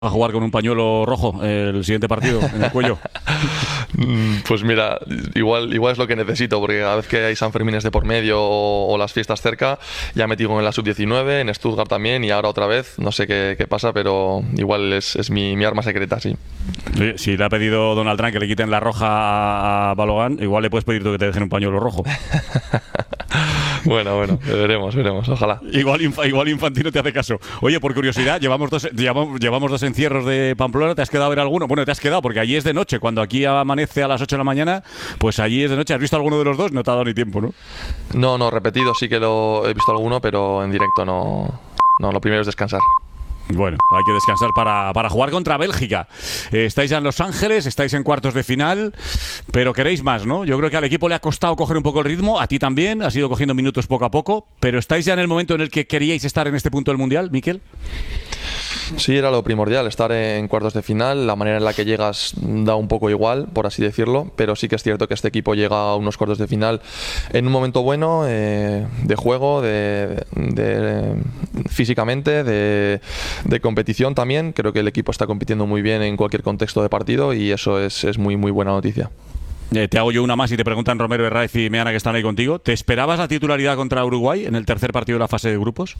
a jugar con un pañuelo rojo el siguiente partido en el cuello? Pues mira, igual es lo que necesito, porque cada vez que hay Sanfermines de por medio o las fiestas cerca, ya metí en la sub-19, en Stuttgart también, y ahora otra vez, no sé qué pasa, pero igual es mi arma secreta, sí. Si le ha pedido Donald Trump que le quiten la roja a Balogan, igual le puedes pedir tú que te dejen un pañuelo rojo. Bueno, veremos, ojalá. Igual Infantino te hace caso. Oye, por curiosidad, llevamos dos encierros de Pamplona. ¿Te has quedado a ver alguno? Bueno, te has quedado porque allí es de noche. Cuando aquí amanece a las 8 de la mañana, pues allí es de noche. ¿Has visto alguno de los dos? No te ha dado ni tiempo, ¿no? No, repetido sí que lo he visto alguno, pero en directo no. No, lo primero es descansar. Bueno, hay que descansar para jugar contra Bélgica. Estáis ya en Los Ángeles, estáis en cuartos de final, pero queréis más, ¿no? Yo creo que al equipo le ha costado coger un poco el ritmo, a ti también, has ido cogiendo minutos poco a poco, pero ¿estáis ya en el momento en el que queríais estar en este punto del Mundial, Mikel? Sí, era lo primordial, estar en cuartos de final. La manera en la que llegas da un poco igual, por así decirlo, pero sí que es cierto que este equipo llega a unos cuartos de final en un momento bueno, de juego, físicamente, de competición también. Creo que el equipo está compitiendo muy bien en cualquier contexto de partido y eso es muy buena noticia. Te hago yo una más y te preguntan Romero Herraiz y Meana, que están ahí contigo. ¿Te esperabas la titularidad contra Uruguay en el tercer partido de la fase de grupos?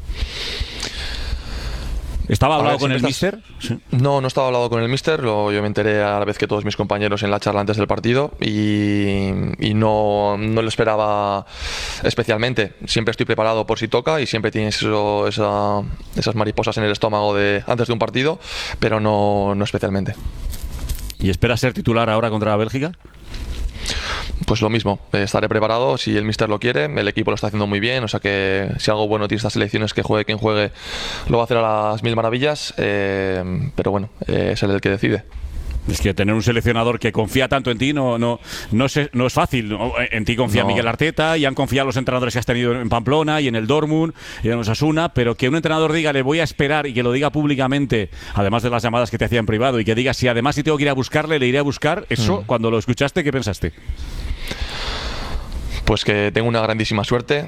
¿Estaba hablado con el míster? Sí. No estaba hablado con el míster. Yo me enteré a la vez que todos mis compañeros en la charla antes del partido y no lo esperaba especialmente. Siempre estoy preparado por si toca y siempre tienes esas mariposas en el estómago antes de un partido, pero no especialmente. ¿Y esperas ser titular ahora contra Bélgica? Pues lo mismo, estaré preparado si el míster lo quiere, el equipo lo está haciendo muy bien, o sea que si algo bueno tiene estas selecciones, que juegue quien juegue, lo va a hacer a las mil maravillas, pero bueno, es él el que decide. Es que tener un seleccionador que confía tanto en ti no es fácil. En ti confía Miguel Arteta y han confiado los entrenadores que has tenido en Pamplona y en el Dortmund y en Osasuna, pero que un entrenador diga le voy a esperar y que lo diga públicamente, además de las llamadas que te hacía en privado, y que diga si además si tengo que ir a buscarle, le iré a buscar, eso cuando lo escuchaste, ¿qué pensaste? Pues que tengo una grandísima suerte,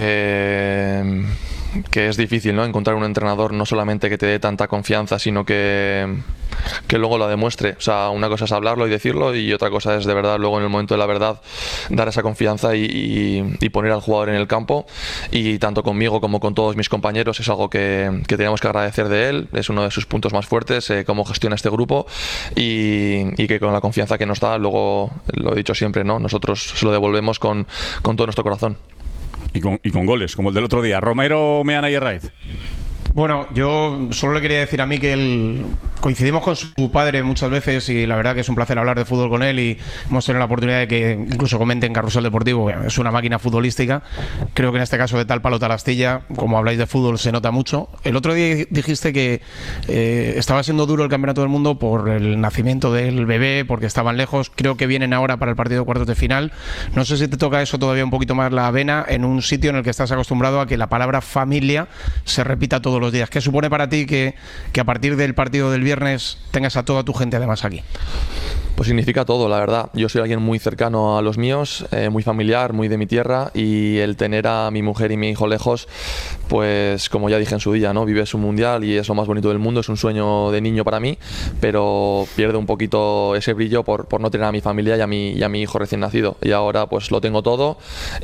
que es difícil, ¿no?, encontrar un entrenador no solamente que te dé tanta confianza, sino que luego lo demuestre. O sea, una cosa es hablarlo y decirlo y otra cosa es de verdad luego en el momento de la verdad dar esa confianza y poner al jugador en el campo, y tanto conmigo como con todos mis compañeros es algo que tenemos que agradecer de él. Es uno de sus puntos más fuertes, cómo gestiona este grupo y que con la confianza que nos da, luego lo he dicho siempre, ¿no?, nosotros se lo devolvemos con todo nuestro corazón. Y con goles, como el del otro día. Romero, Meana y Herraiz. Bueno, yo solo le quería decir a mí que coincidimos con su padre muchas veces y la verdad que es un placer hablar de fútbol con él y hemos tenido la oportunidad de que incluso comente en Carrusel Deportivo. Es una máquina futbolística. Creo que en este caso de tal palo tal astilla, como habláis de fútbol, se nota mucho. El otro día dijiste que estaba siendo duro el Campeonato del Mundo por el nacimiento del bebé, porque estaban lejos. Creo que vienen ahora para el partido de cuartos de final. No sé si te toca eso todavía un poquito más la vena en un sitio en el que estás acostumbrado a que la palabra familia se repita todos los días. ¿Qué supone para ti que a partir del partido del viernes tengas a toda tu gente además aquí? Pues significa todo, la verdad. Yo soy alguien muy cercano a los míos, muy familiar, muy de mi tierra, y el tener a mi mujer y mi hijo lejos, pues como ya dije en su día, ¿no?, vives un mundial y es lo más bonito del mundo, es un sueño de niño para mí, pero pierde un poquito ese brillo por no tener a mi familia y a mi hijo recién nacido. Y ahora pues lo tengo todo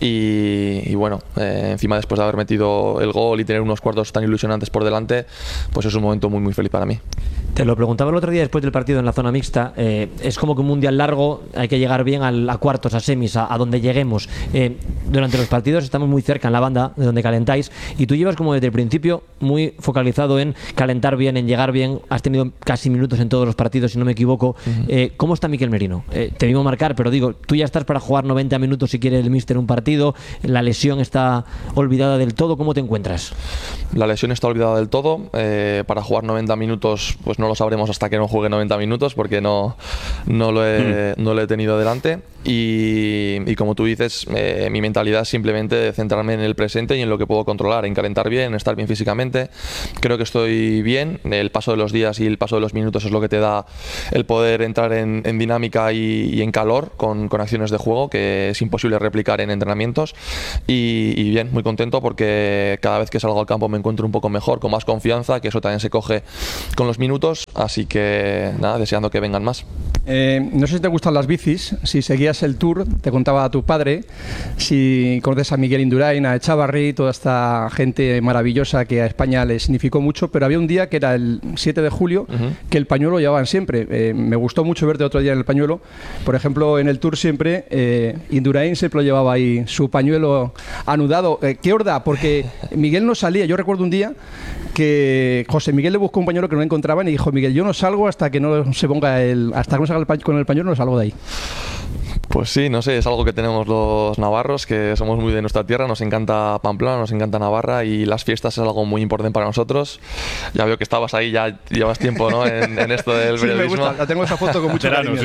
y bueno, encima después de haber metido el gol y tener unos cuartos tan ilusionantes por delante, pues es un momento muy feliz para mí. Te lo preguntaba el otro día después del partido en la zona mixta. Es como que un mundial largo, hay que llegar bien a cuartos, a semis, a donde lleguemos. Durante los partidos estamos muy cerca en la banda de donde calentáis y tú llevas como desde el principio muy focalizado en calentar bien, en llegar bien. Has tenido casi minutos en todos los partidos, si no me equivoco. ¿Cómo está Mikel Merino? Te vimos marcar, pero digo, tú ya estás para jugar 90 minutos si quiere el míster un partido. La lesión está olvidada del todo. ¿Cómo te encuentras? La lesión está olvidada del todo. Para jugar 90 minutos pues no lo sabremos hasta que no juegue 90 minutos porque no lo he tenido delante. y como tú dices, mi mentalidad es simplemente centrarme en el presente y en lo que puedo controlar, en calentar bien, en estar bien físicamente. Creo que estoy bien, el paso de los días y el paso de los minutos es lo que te da el poder entrar en dinámica y en calor con acciones de juego que es imposible replicar en entrenamientos, y bien, muy contento porque cada vez que salgo al campo me encuentro un poco mejor, con más confianza, que eso también se coge con los minutos, así que nada, deseando que vengan más. No sé si te gustan las bicis, si seguías el Tour, te contaba tu padre, si conoces a Miguel Indurain, a Echavarri, toda esta gente maravillosa que a España le significó mucho, pero había un día que era el 7 de julio que el pañuelo llevaban siempre. Me gustó mucho verte otro día en el pañuelo. Por ejemplo, en el Tour siempre Indurain siempre lo llevaba ahí, su pañuelo anudado. ¿Qué horda? Porque Miguel no salía. Yo recuerdo un día que José Miguel le buscó un pañuelo que no encontraban y dijo: Miguel, yo no salgo hasta que no se ponga hasta que no salga con el pañuelo, no salgo de ahí. Pues sí, no sé, es algo que tenemos los navarros, que somos muy de nuestra tierra, nos encanta Pamplona, nos encanta Navarra, y las fiestas es algo muy importante para nosotros. Ya veo que estabas ahí, ya llevas tiempo, ¿no? en esto del periodismo. Sí, me gusta, tengo esa foto con mucho cariño.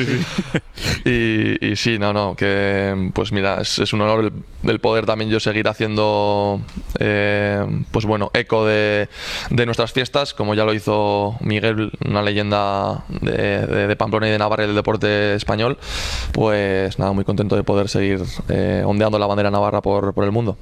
Y sí, que pues mira, es un honor el poder también yo seguir haciendo pues bueno, eco de nuestras fiestas, como ya lo hizo Miguel, una leyenda de Pamplona y de Navarra y del deporte español. Pues nada, muy contento de poder seguir ondeando la bandera navarra por el mundo.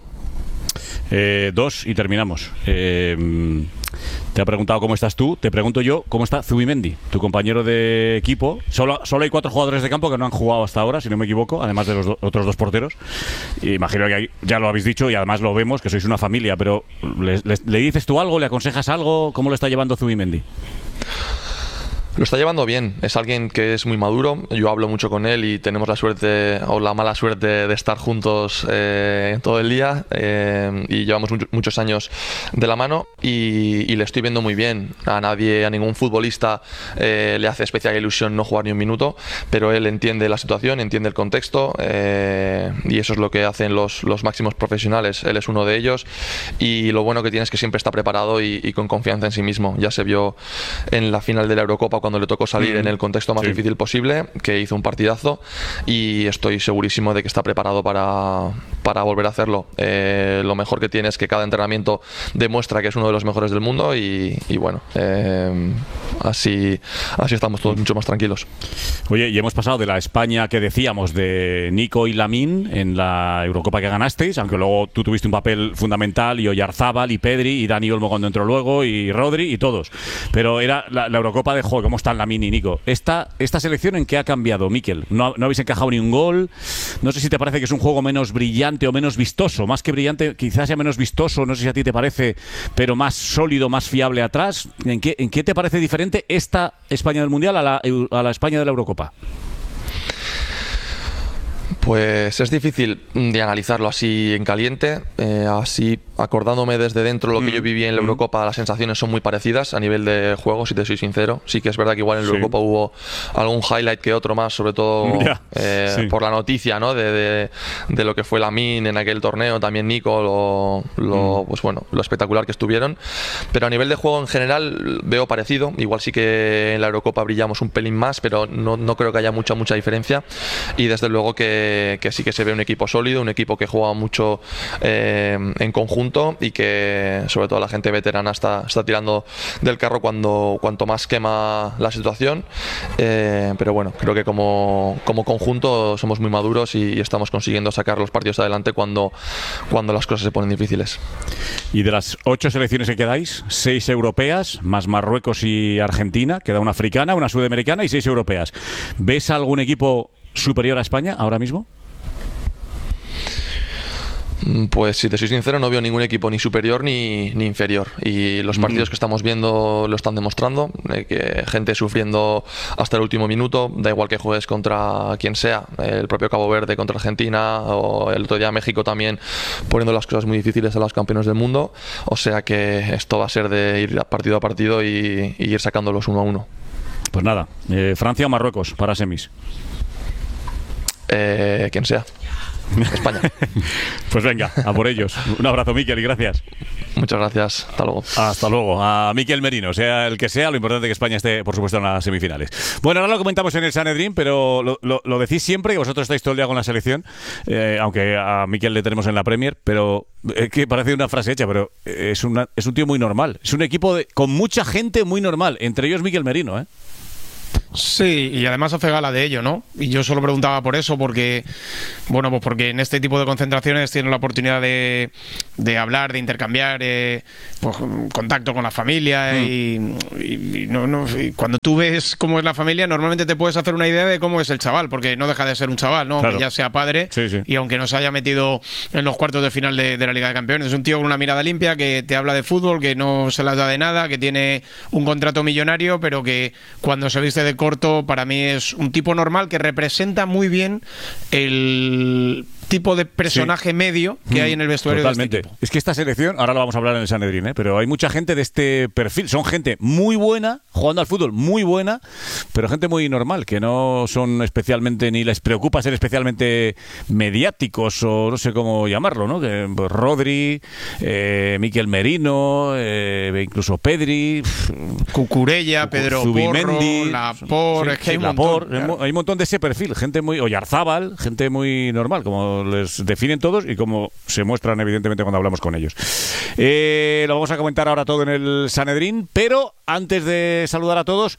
Dos y terminamos. Te ha preguntado cómo estás tú, te pregunto yo cómo está Zubimendi, tu compañero de equipo. Solo hay 4 jugadores de campo que no han jugado hasta ahora, si no me equivoco, además de los otros 2 porteros. Y imagino que ya lo habéis dicho y además lo vemos, que sois una familia, pero ¿le dices tú algo, le aconsejas algo? ¿Cómo lo está llevando Zubimendi? Lo está llevando bien, es alguien que es muy maduro, yo hablo mucho con él y tenemos la suerte o la mala suerte de estar juntos todo el día, y llevamos muchos años de la mano, y le estoy viendo muy bien. A ningún futbolista le hace especial ilusión no jugar ni un minuto, pero él entiende la situación, entiende el contexto, y eso es lo que hacen los máximos profesionales. Él es uno de ellos, y lo bueno que tiene es que siempre está preparado y con confianza en sí mismo. Ya se vio en la final de la Eurocopa cuando le tocó salir en el contexto más difícil posible, que hizo un partidazo, y estoy segurísimo de que está preparado para volver a hacerlo. Lo mejor que tiene es que cada entrenamiento demuestra que es uno de los mejores del mundo, y bueno, así estamos todos mucho más tranquilos. Oye, y hemos pasado de la España que decíamos de Nico y Lamine en la Eurocopa que ganasteis, aunque luego tú tuviste un papel fundamental, y Oyarzábal y Pedri y Dani Olmo cuando entró luego y Rodri y todos, pero era la Eurocopa de juego. ¿Cómo están Lamine y Nico? ¿Esta selección en qué ha cambiado, Mikel? No habéis encajado ni un gol. No sé si te parece que es un juego menos brillante o menos vistoso. Más que brillante, quizás sea menos vistoso, no sé si a ti te parece, pero más sólido, más fiable atrás. ¿En qué te parece diferente esta España del Mundial a la España de la Eurocopa? Pues es difícil de analizarlo así en caliente, así acordándome desde dentro lo que yo viví en la Eurocopa. Las sensaciones son muy parecidas a nivel de juego, si te soy sincero. Sí que es verdad que igual en la Eurocopa hubo algún highlight que otro más, sobre todo por la noticia, ¿no? de lo que fue Lamine en aquel torneo, también Nico, pues bueno, lo espectacular que estuvieron. Pero a nivel de juego en general veo parecido. Igual sí que en la Eurocopa brillamos un pelín más, pero no creo que haya mucha diferencia. Y desde luego que sí que se ve un equipo sólido, un equipo que juega mucho en conjunto, y que sobre todo la gente veterana está tirando del carro cuanto más quema la situación, pero bueno, creo que como conjunto somos muy maduros y estamos consiguiendo sacar los partidos adelante cuando las cosas se ponen difíciles. Y de las 8 selecciones que quedáis, 6 europeas, más Marruecos y Argentina, queda una africana, una sudamericana y 6 europeas. ¿Ves algún equipo superior a España ahora mismo? Pues si te soy sincero, no veo ningún equipo ni superior ni inferior, y los partidos que estamos viendo lo están demostrando, que gente sufriendo hasta el último minuto, da igual que juegues contra quien sea, el propio Cabo Verde contra Argentina, o el otro día México también poniendo las cosas muy difíciles a los campeones del mundo. O sea que esto va a ser de ir partido a partido y ir sacándolos uno a uno. Pues nada, Francia o Marruecos para semis. Quien sea. España. Pues venga, a por ellos. Un abrazo, Miquel, y gracias. Muchas gracias. Hasta luego. Hasta luego. A Miquel Merino, sea el que sea, lo importante es que España esté, por supuesto, en las semifinales. Bueno, ahora lo comentamos en el Sanedrín, pero lo decís siempre, que vosotros estáis todo el día con la selección, aunque a Miquel le tenemos en la Premier, pero que parece una frase hecha, pero es un tío muy normal. Es un equipo con mucha gente muy normal, entre ellos Miquel Merino, ¿eh? Sí, y además hace gala de ello, ¿no? Y yo solo preguntaba por eso, porque, bueno, pues porque en este tipo de concentraciones tienen la oportunidad de hablar, de intercambiar pues, contacto con la familia y cuando tú ves cómo es la familia, normalmente te puedes hacer una idea de cómo es el chaval, porque no deja de ser un chaval, ¿no? Claro. Aunque ya sea padre, sí. Y aunque no se haya metido en los cuartos de final de la Liga de Campeones. Es un tío con una mirada limpia, que te habla de fútbol, que no se las da de nada, que tiene un contrato millonario, pero que cuando se viste de corto, para mí es un tipo normal que representa muy bien el tipo de personaje medio que hay en el vestuario. Totalmente. De este equipo. Es que esta selección, ahora lo vamos a hablar en el Sanedrín, pero hay mucha gente de este perfil. Son gente muy buena, jugando al fútbol muy buena, pero gente muy normal, que no son especialmente, ni les preocupa ser especialmente mediáticos o no sé cómo llamarlo, ¿no? Que, pues, Rodri, Miquel Merino, incluso Pedri, Cucurella, Pedro Zubimendi, Porro, Laporte, es que hay un Laporte, montón, claro. hay un montón de ese perfil, gente muy Oyarzábal, gente muy normal, como les definen todos y como se muestran evidentemente cuando hablamos con ellos. Lo vamos a comentar ahora todo en el Sanedrín, pero antes de saludar a todos,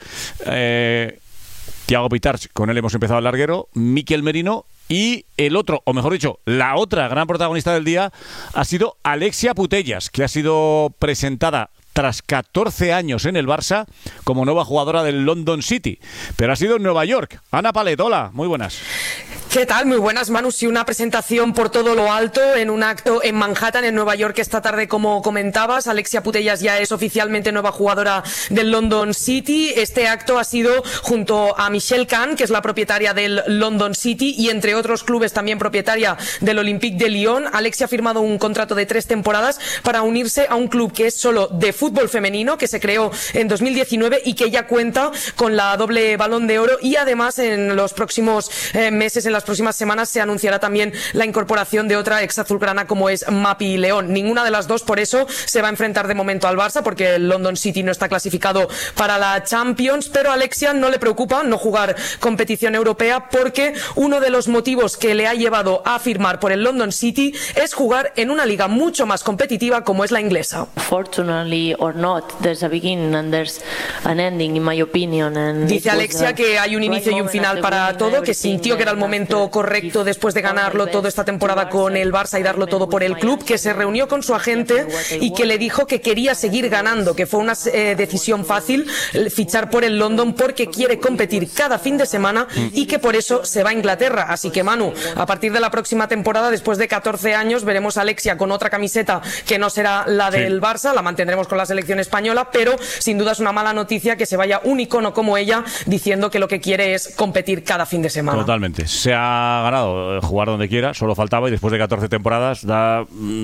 Thiago Pitars, con él hemos empezado el larguero, Miquel Merino, y el otro, o mejor dicho, la otra gran protagonista del día ha sido Alexia Putellas, que ha sido presentada tras 14 años en el Barça como nueva jugadora del London City, pero ha sido en Nueva York. Ana Palet, hola, muy buenas. ¿Qué tal? Muy buenas, Manu. Sí, una presentación por todo lo alto en un acto en Manhattan, en Nueva York, esta tarde, como comentabas. Alexia Putellas ya es oficialmente nueva jugadora del London City. Este acto ha sido junto a Michelle Kahn, que es la propietaria del London City, y entre otros clubes también propietaria del Olympique de Lyon. Alexia ha firmado un contrato de 3 temporadas para unirse a un club que es solo de fútbol femenino, que se creó en 2019 y que ya cuenta con la doble Balón de Oro, y además en los próximos meses, en las próximas semanas, se anunciará también la incorporación de otra ex azulgrana como es Mapi León. Ninguna de las dos, por eso, se va a enfrentar de momento al Barça, porque el London City no está clasificado para la Champions, pero a Alexia no le preocupa no jugar competición europea, porque uno de los motivos que le ha llevado a firmar por el London City es jugar en una liga mucho más competitiva como es la inglesa. Fortunately or not, there's a beginning and there's an ending, in my opinion. And dice Alexia que hay un inicio y un final para todo, que sintió que era el momento correcto después de ganarlo todo esta temporada con el Barça y darlo todo por el club, que se reunió con su agente y que le dijo que quería seguir ganando, que fue una decisión fácil fichar por el London porque quiere competir cada fin de semana y que por eso se va a Inglaterra. Así que, Manu, a partir de la próxima temporada, después de 14 años, veremos a Alexia con otra camiseta que no será la del Barça, la mantendremos con la selección española, pero sin duda es una mala noticia que se vaya un icono como ella diciendo que lo que quiere es competir cada fin de semana. Totalmente. Se ha ganado jugar donde quiera, solo faltaba, y después de 14 temporadas da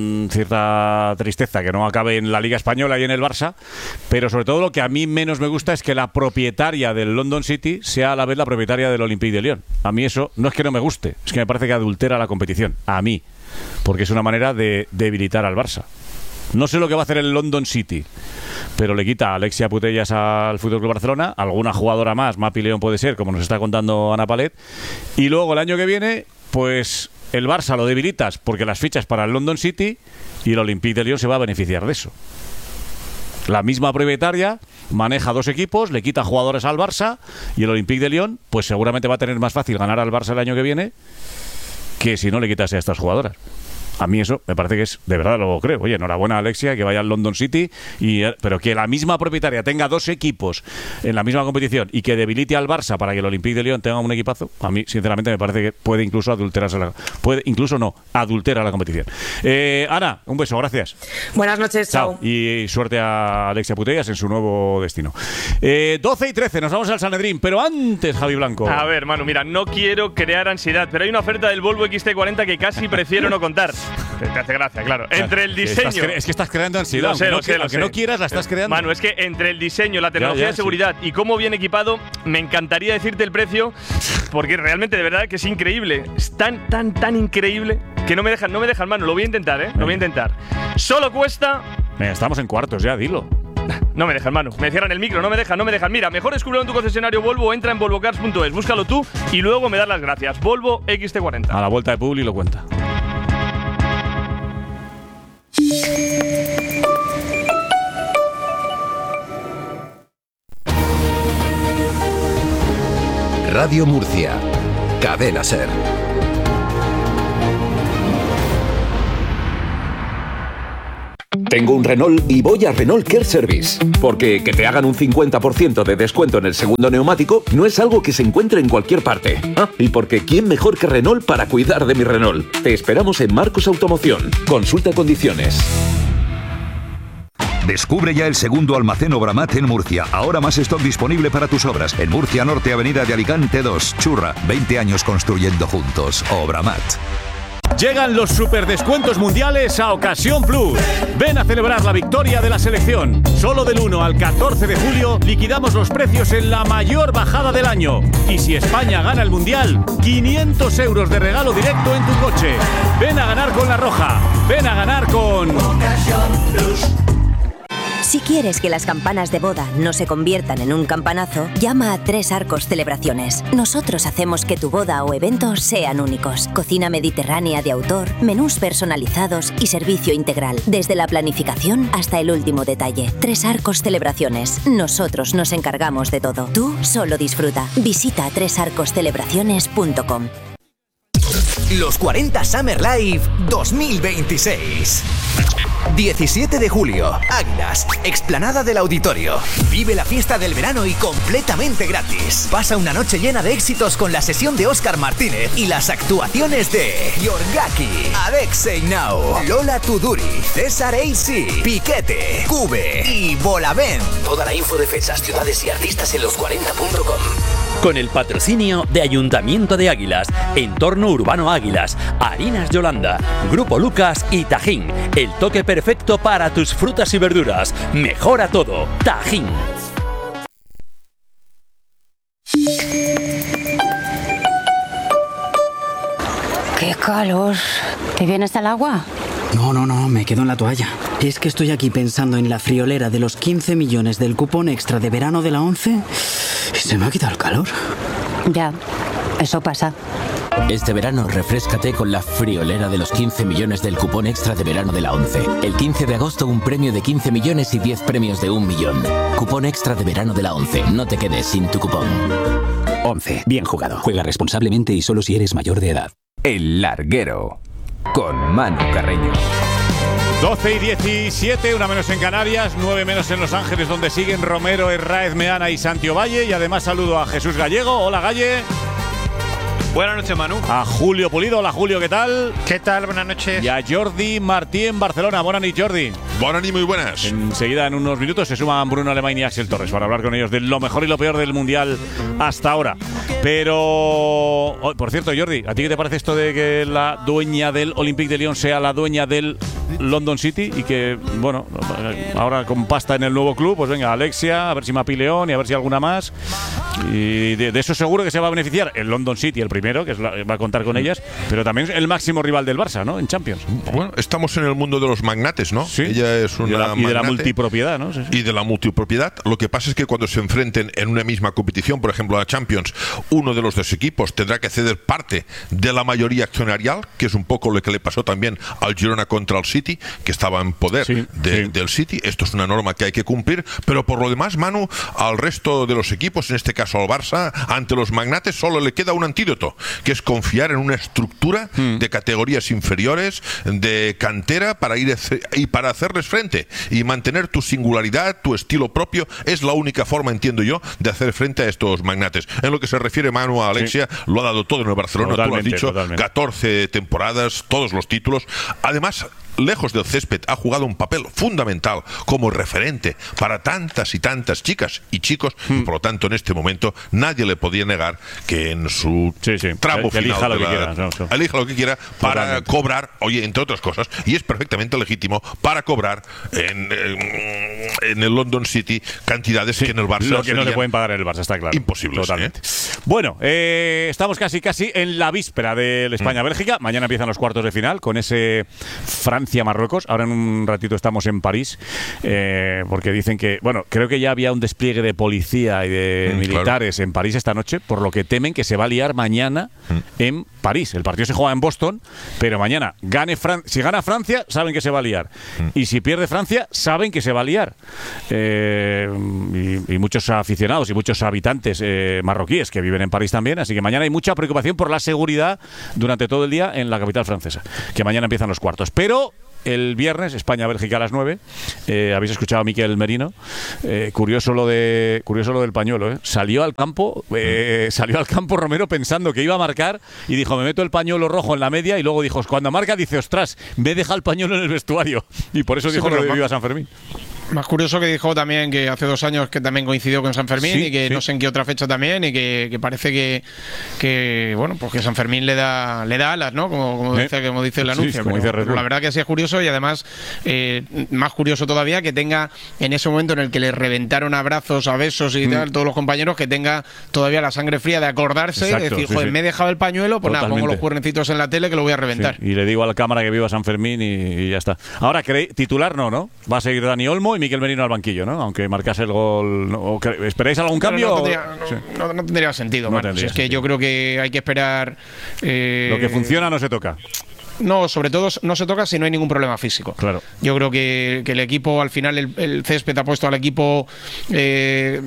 cierta tristeza que no acabe en la Liga Española y en el Barça, pero sobre todo lo que a mí menos me gusta es que la propietaria del London City sea a la vez la propietaria del Olympique de Lyon. A mí eso no es que no me guste, es que me parece que adultera la competición, a mí, porque es una manera de debilitar al Barça. No sé lo que va a hacer el London City, pero le quita a Alexia Putellas al FC Barcelona, alguna jugadora más, Mapi León puede ser, como nos está contando Ana Palet, y luego el año que viene, pues el Barça lo debilitas porque las fichas para el London City y el Olympique de Lyon se va a beneficiar de eso. La misma propietaria maneja 2 equipos, le quita jugadores al Barça y el Olympique de Lyon, pues seguramente va a tener más fácil ganar al Barça el año que viene que si no le quitase a estas jugadoras. A mí eso me parece que es, de verdad lo creo. Oye, enhorabuena a Alexia, que vaya al London City, pero que la misma propietaria tenga 2 equipos en la misma competición y que debilite al Barça para que el Olympique de Lyon tenga un equipazo, a mí sinceramente me parece que puede incluso adulterarse adultera la competición. Ana, un beso, gracias. Buenas noches, chao. Y suerte a Alexia Putellas en su nuevo destino. 12:13, nos vamos al Sanedrín, pero antes, Javi Blanco. A ver, Manu, mira, no quiero crear ansiedad, pero hay una oferta del Volvo XT40 que casi prefiero no contar. Te hace gracia, claro. Entre el diseño… Es que estás creando ansiedad. Lo sé. Aunque no quieras, la estás creando. Manu, es que entre el diseño, la tecnología de seguridad y cómo viene equipado, me encantaría decirte el precio, porque realmente de verdad que es increíble. Es tan increíble que no me dejan mano. Lo voy a intentar, ¿eh? Lo voy a intentar. Solo cuesta... Venga, estamos en cuartos ya, dilo. No me dejan, mano. Me cierran el micro, no me dejan. Mira, mejor descúbrelo en tu concesionario Volvo, entra en volvocars.es, búscalo tú y luego me das las gracias. Volvo XT40. A la vuelta de Publi lo cuenta. Radio Murcia. Cadena SER. Tengo un Renault y voy a Renault Care Service. Porque que te hagan un 50% de descuento en el segundo neumático no es algo que se encuentre en cualquier parte. Y porque ¿quién mejor que Renault para cuidar de mi Renault? Te esperamos en Marcos Automoción. Consulta condiciones. Descubre ya el segundo almacén Obramat en Murcia. Ahora más stock disponible para tus obras. En Murcia Norte, Avenida de Alicante 2. Churra, 20 años construyendo juntos. Obramat. Llegan los superdescuentos mundiales a Ocasión Plus. Ven a celebrar la victoria de la selección. Solo del 1 al 14 de julio liquidamos los precios en la mayor bajada del año. Y si España gana el mundial, 500 euros de regalo directo en tu coche. Ven a ganar con La Roja. Ven a ganar con Ocasión Plus. Si quieres que las campanas de boda no se conviertan en un campanazo, llama a Tres Arcos Celebraciones. Nosotros hacemos que tu boda o evento sean únicos. Cocina mediterránea de autor, menús personalizados y servicio integral, desde la planificación hasta el último detalle. Tres Arcos Celebraciones. Nosotros nos encargamos de todo. Tú solo disfruta. Visita tresarcoscelebraciones.com. Los 40 Summer Live 2026. 17 de julio, Águilas, explanada del Auditorio. Vive la fiesta del verano y completamente gratis. Pasa una noche llena de éxitos con la sesión de Óscar Martínez y las actuaciones de Yorgaki, Alexei Nau, Lola Tuduri, César AC, Piquete, Cube y Bolavent. Toda la info de fechas, ciudades y artistas en los40.com. Con el patrocinio de Ayuntamiento de Águilas, Entorno Urbano Águilas, Harinas Yolanda, Grupo Lucas y Tajín. El toque perfecto para tus frutas y verduras. Mejora todo. Tajín. ¡Qué calor! ¿Te vienes al agua? No, me quedo en la toalla. Es que estoy aquí pensando en la friolera de los 15 millones del cupón extra de verano de la 11 y se me ha quitado el calor. Ya, eso pasa. Este verano refréscate con la friolera de los 15 millones del cupón extra de verano de la 11. El 15 de agosto un premio de 15 millones y 10 premios de 1 millón. Cupón extra de verano de la 11. No te quedes sin tu cupón. 11. Bien jugado. Juega responsablemente y solo si eres mayor de edad. El Larguero. Con Manu Carreño. 12 y 17, una menos en Canarias, 9 menos en Los Ángeles, donde siguen Romero, Herráez, Meana y Santi Ovalle. Y además saludo a Jesús Gallego. Hola, Galle. Buenas noches, Manu. A Julio Pulido. Hola, Julio, ¿qué tal? ¿Qué tal? Buenas noches. Y a Jordi Martí en Barcelona. Buenas noches, Jordi. Buenas y muy buenas. Enseguida, en unos minutos, se suman Bruno Alemán y Axel Torres para hablar con ellos de lo mejor y lo peor del Mundial hasta ahora. Pero, por cierto, Jordi, ¿a ti qué te parece esto de que la dueña del Olympique de Lyon sea la dueña del London City? Y que, bueno, ahora con pasta en el nuevo club, pues venga, Alexia, a ver si Mapi León y a ver si alguna más. Y de eso seguro que se va a beneficiar el London City, el primero, que va a contar con ellas, pero también el máximo rival del Barça, ¿no? En Champions. Bueno, estamos en el mundo de los magnates, ¿no? Sí. Ella es una y de la multipropiedad, ¿no? Sí. Y de la multipropiedad. Lo que pasa es que cuando se enfrenten en una misma competición, por ejemplo la Champions, uno de los dos equipos tendrá que ceder parte de la mayoría accionarial, que es un poco lo que le pasó también al Girona contra el City, que estaba en poder del City. Esto es una norma que hay que cumplir, pero por lo demás, Manu, al resto de los equipos, en este caso al Barça, ante los magnates solo le queda un antídoto, que es confiar en una estructura de categorías inferiores, de cantera, para ir y para hacerles frente y mantener tu singularidad, tu estilo propio. Es la única forma, entiendo yo, de hacer frente a estos magnates. En lo que se refiere, Manu, a Alexia, lo ha dado todo en el Barcelona. Tú lo has dicho, 14 temporadas, todos los títulos. Además, lejos del césped, ha jugado un papel fundamental como referente para tantas y tantas chicas y chicos, y por lo tanto en este momento nadie le podía negar que en su tramo final elija lo que quiera, elija lo que quiera para cobrar, oye, entre otras cosas, y es perfectamente legítimo, para cobrar en el London City cantidades que en el Barça lo que no le pueden pagar en el Barça, está claro. Imposible. Totalmente. Bueno, estamos casi en la víspera del España-Bélgica. Mañana empiezan los cuartos de final con ese Francia-Marruecos. Ahora en un ratito estamos en París, porque dicen que, bueno, creo que ya había un despliegue de policía y de militares en París esta noche, por lo que temen que se va a liar mañana en París. El partido se juega en Boston, pero mañana si gana Francia, saben que se va a liar. Y si pierde Francia, saben que se va a liar. Y muchos aficionados y muchos habitantes marroquíes que viven en París también, así que mañana hay mucha preocupación por la seguridad durante todo el día en la capital francesa, que mañana empiezan los cuartos. Pero el viernes, España-Bélgica a las 9. Habéis escuchado a Mikel Merino. Curioso lo del pañuelo. Salió al campo Romero pensando que iba a marcar y dijo, me meto el pañuelo rojo en la media, y luego dijo, cuando marca, dice, ostras, me deja el pañuelo en el vestuario. Y por eso dijo lo de Viva San Fermín. Más curioso que dijo también que hace 2 años que también coincidió con San Fermín, y que no sé en qué otra fecha también, y que parece que bueno, pues que San Fermín le da alas, ¿no? Como dice el anuncio. Pero la verdad que sí es curioso, y además más curioso todavía que tenga, en ese momento en el que le reventaron abrazos, a besos y tal, todos los compañeros, que tenga todavía la sangre fría de acordarse, de decir, joder, me he dejado el pañuelo, pues nada, pongo los cuernecitos en la tele que lo voy a reventar. Y le digo a la cámara que viva San Fermín y ya está. Ahora, titular no. Va a seguir Dani Olmo y Mikel Merino al banquillo, ¿no? Aunque marcase el gol. ¿Esperáis algún cambio? No tendría sentido, si es que yo creo que hay que esperar. Lo que funciona no se toca. No, sobre todo no se toca si no hay ningún problema físico. Claro. Yo creo que el equipo, al final, el césped ha puesto al equipo que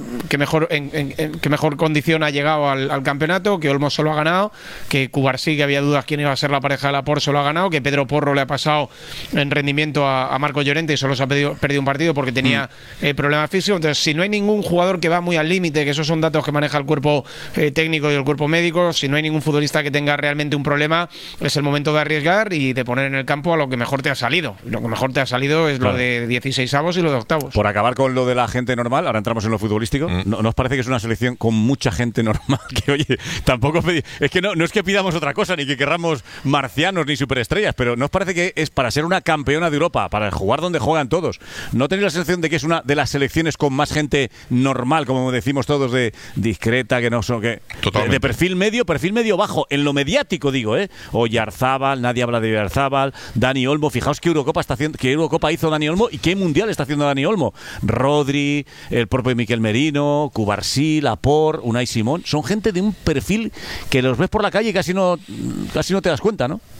mejor condición ha llegado al campeonato, que Olmo se lo ha ganado, que Cubarsí, que había dudas quién iba a ser la pareja de Laporte, se lo ha ganado, que Pedro Porro le ha pasado en rendimiento a Marco Llorente y solo se ha perdido un partido porque tenía problemas físicos. Entonces, si no hay ningún jugador que va muy al límite, que esos son datos que maneja el cuerpo técnico y el cuerpo médico, si no hay ningún futbolista que tenga realmente un problema, es el momento de arriesgar y de poner en el campo a lo que mejor te ha salido. Lo que mejor te ha salido es lo de 16avos y lo de octavos. Por acabar con lo de la gente normal, ahora entramos en lo futbolístico. ¿No os parece que es una selección con mucha gente normal? Que oye, tampoco es que no es que pidamos otra cosa, ni que querramos marcianos ni superestrellas, pero ¿no os parece que es para ser una campeona de Europa, para jugar donde juegan todos? ¿No tenéis la sensación de que es una de las selecciones con más gente normal, como decimos todos, de discreta, que no son que de perfil medio bajo, en lo mediático digo, Oyarzábal, nadie habla de Oyarzábal, Dani Olmo, fijaos qué Eurocopa hizo Dani Olmo y qué Mundial está haciendo Dani Olmo. Rodri, el propio Mikel Merino, Cubarsí, Laporte, Unai Simón, son gente de un perfil que los ves por la calle y casi no te das cuenta, ¿no?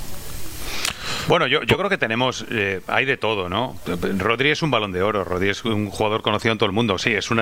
Bueno, yo creo que tenemos, hay de todo, ¿no? Rodri es un Balón de Oro, Rodri es un jugador conocido en todo el mundo, sí, es un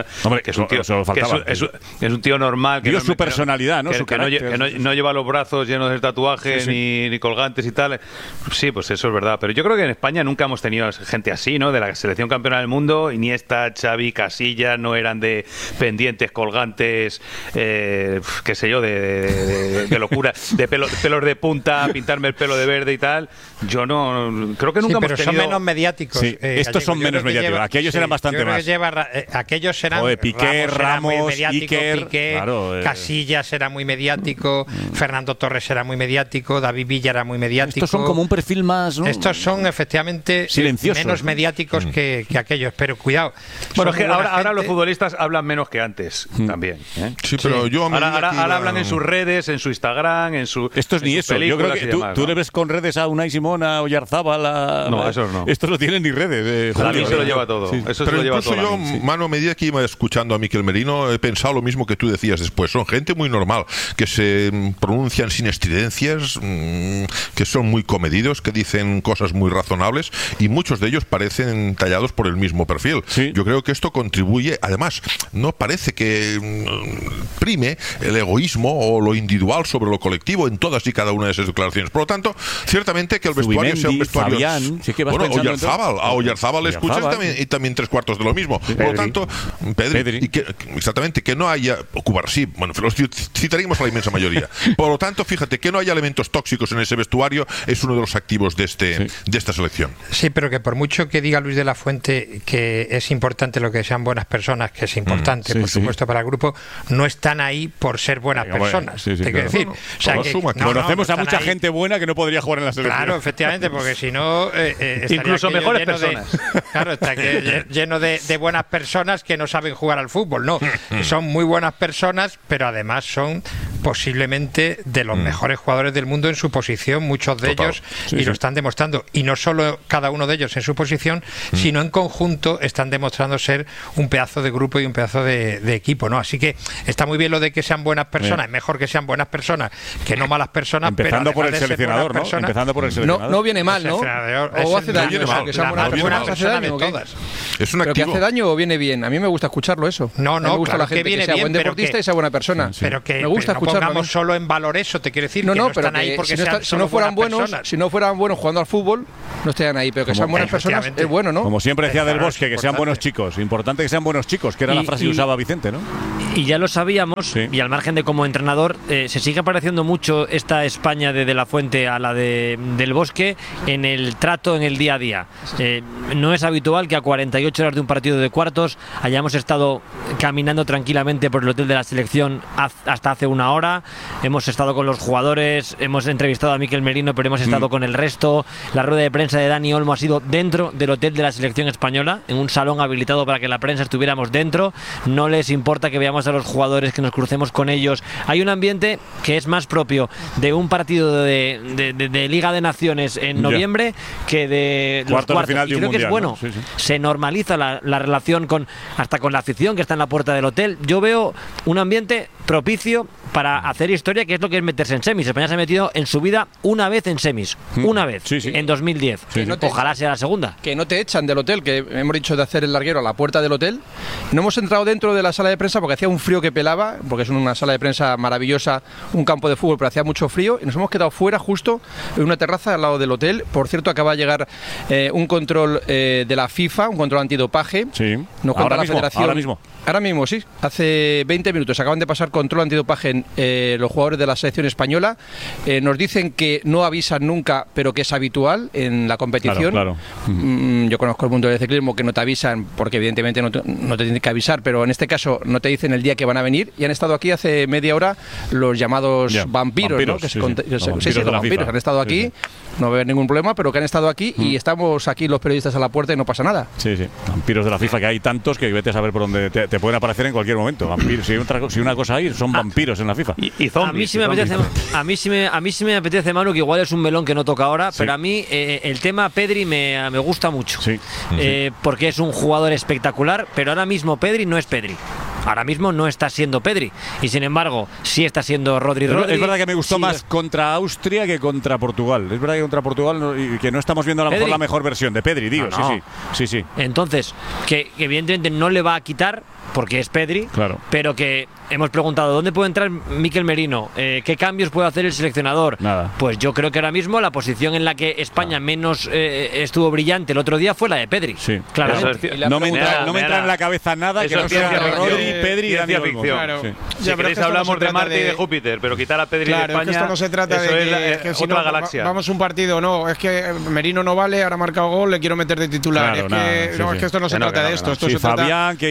tío normal, que su personalidad, ¿no? Que no lleva los brazos llenos de tatuajes ni colgantes y tal. Sí, pues eso es verdad, pero yo creo que en España nunca hemos tenido gente así, ¿no? De la selección campeona del mundo, Iniesta, Xavi, Casillas, no eran de pendientes, colgantes, qué sé yo, de locura, de pelos de punta, pintarme el pelo de verde y tal. Yo no creo que nunca hemos tenido... son menos mediáticos. Sí, estos son menos mediáticos. Aquellos eran bastante más. Aquellos eran... Piqué, Ramos, Iker, claro, Casillas era muy mediático, Fernando Torres era muy mediático, David Villa era muy mediático. Estos son como un perfil más, ¿no? Estos son efectivamente menos mediáticos que aquellos, pero cuidado. Bueno, es que ahora los futbolistas hablan menos que antes también. Sí, pero yo... Ahora hablan en sus redes, en su Instagram, en su... Esto es ni eso. Yo creo que tú le ves con redes a Unai Simón, a Oyarzábal, no, eso no. Estos no tienen ni redes. David se lo lleva todo. Sí. Eso pero se lo incluso lleva todo. Yo, mano, a medida que iba escuchando a Mikel Merino, he pensado lo mismo que tú decías después. Son gente muy normal, que se pronuncian sin estridencias, que son muy comedidos, que dicen cosas muy razonables, y muchos de ellos parecen tallados por el mismo perfil. Sí. Yo creo que esto contribuye, además, no parece que prime el egoísmo o lo individual sobre lo colectivo en todas y cada una de esas declaraciones. Por lo tanto, ciertamente que el vestuario sea un vestuario... Fabián, sí que bueno, Oyarzábal le escuchas y también 3/4 de lo mismo. Sí, por lo tanto, Pedri. Y exactamente, que no haya... Cubarsí, bueno, los citaríamos a la inmensa mayoría. Por lo tanto, fíjate, que no haya elementos tóxicos en ese vestuario es uno de los activos de esta selección. Sí, pero que por mucho que diga Luis de la Fuente que es importante lo que sean buenas personas, que es importante, por supuesto, para el grupo, no están ahí por ser buenas personas. Hay que decir. Conocemos a mucha gente buena que no podría jugar en la selección. Claro, efectivamente. efectivamente, porque si no incluso mejores personas. Claro, está lleno de buenas personas que no saben jugar al fútbol. No, son muy buenas personas, pero además son posiblemente de los mejores jugadores del mundo en su posición, muchos de ellos, y lo están demostrando. Y no solo cada uno de ellos en su posición, sino en conjunto están demostrando ser un pedazo de grupo y un pedazo de equipo, ¿no? Así que está muy bien lo de que sean buenas personas, es mejor que sean buenas personas que no malas personas. Empezando pero por el seleccionador, ¿no? Empezando por el seleccionador. No viene mal, ¿no? O hace daño, que sean buenas personas, hace daño. Es un ¿Pero que activo. hace daño o viene bien? A mí me gusta escucharlo eso. No, me gusta claro la gente que viene sea bien, buen deportista y sea buena persona. Pero que me gusta no escucharlo. pongamos solo en valor eso, te quiero decir, No, que no pero están ahí porque si no fueran buenos jugando al fútbol, no estarían ahí, pero que sean buenas personas es bueno, ¿no? Como siempre decía Del Bosque, que sean buenos chicos. Importante que sean buenos chicos, que era la frase que usaba Vicente, ¿no? Y ya lo sabíamos, y al margen de como entrenador, se sigue pareciendo mucho esta España de la Fuente a la Del Bosque en el trato en el día a día. No es habitual que a 48 horas de un partido de cuartos hayamos estado caminando tranquilamente por el hotel de la selección hasta hace una hora. Hemos estado con los jugadores, hemos entrevistado a Mikel Merino, pero hemos estado con el resto. La rueda de prensa de Dani Olmo ha sido dentro del hotel de la selección española, en un salón habilitado para que la prensa estuviéramos dentro. No les importa que veamos a los jugadores, que nos crucemos con ellos. Hay un ambiente que es más propio de un partido de Liga de Naciones en noviembre que de los cuartos. Final de y creo mundial, que es bueno. ¿no? Sí. Se normaliza la relación hasta con la afición que está en la puerta del hotel. Yo veo un ambiente propicio para hacer historia, que es lo que es meterse en semis. España se ha metido en su vida una vez en semis, una vez, en 2010. Ojalá sea la segunda. Que no te echan del hotel, que hemos dicho de hacer el larguero a la puerta del hotel. No hemos entrado dentro de la sala de prensa porque hacía un frío que pelaba, porque es una sala de prensa maravillosa, un campo de fútbol, pero hacía mucho frío, y nos hemos quedado fuera justo en una terraza al lado del hotel. Por cierto, acaba de llegar un control de la FIFA, un control antidopaje. Nos cuenta la Federación. Ahora mismo, sí. Hace 20 minutos acaban de pasar control antidopaje los jugadores de la selección española. Nos dicen que no avisan nunca, pero que es habitual en la competición. Claro. Yo conozco el mundo del ciclismo que no te avisan, porque evidentemente no te tienen que avisar, pero en este caso no te dicen el día que van a venir, y han estado aquí hace media hora los llamados vampiros, ¿no? Los vampiros han estado aquí, no va a haber ningún problema, pero que han estado aquí y estamos aquí los periodistas a la puerta y no pasa nada. Sí, vampiros de la FIFA, que hay tantos que vete a saber por dónde te pueden aparecer en cualquier momento. Vampiros, si una cosa hay, son vampiros en la FIFA. Y zombies. A mí sí me apetece, Manu, que igual es un melón que no toca ahora, pero a mí el tema Pedri me gusta mucho. Porque es un jugador espectacular, pero ahora mismo Pedri no es Pedri. Ahora mismo no está siendo Pedri, y sin embargo sí está siendo Rodri. Es verdad que me gustó más contra Austria que contra Portugal. Es verdad que contra Portugal que no estamos viendo a lo mejor la mejor versión de Pedri, digo. Sí. Entonces, que evidentemente no le va a quitar porque es Pedri, pero que hemos preguntado ¿dónde puede entrar Mikel Merino? ¿Qué cambios puede hacer el seleccionador? Nada. Pues yo creo que ahora mismo la posición en la que España menos estuvo brillante el otro día fue la de Pedri. Sí, claro. No me entra en la cabeza nada que no sea Rodri, Pedri y Dani Olmo. Si queréis hablamos de Marte y de Júpiter, pero quitar a Pedri de España, es que esto no se trata de que otra galaxia. Vamos un partido, no, es que Merino no vale, ahora ha marcado gol, le quiero meter de titular. Es que esto no se trata de esto. Esto se trata